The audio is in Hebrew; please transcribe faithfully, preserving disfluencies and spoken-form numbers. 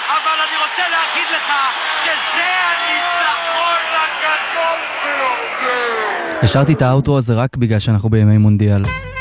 אבל אני רוצה להגיד לך שזה הניצחון הגדול ביותר. השארתי את האוטרו הזה רק בגלל שאנחנו בימי מונדיאל.